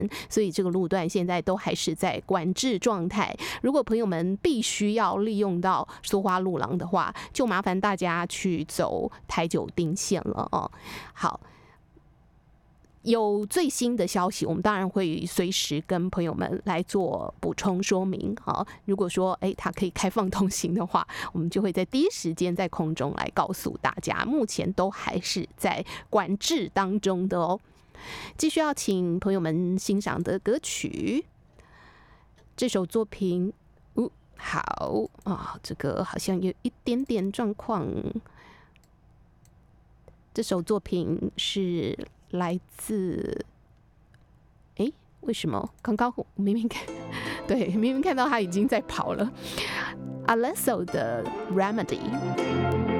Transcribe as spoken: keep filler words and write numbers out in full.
所以这个路段现在都还是在管制状态。如果朋友们必须要利用到苏花路廊的话，就麻烦大家去走台九丁线了哦。好。有最新的消息，我们当然会随时跟朋友们来做补充说明。好，如果说哎它可以开放通行的话，我们就会在第一时间在空中来告诉大家。目前都还是在管制当中的哦。继续要请朋友们欣赏的歌曲，这首作品，哦，好啊，这个好像有一点点状况。这首作品是来自，哎，为什么刚刚明明看，对，明明看到他已经在跑了 ？Alesso 的 Remedy。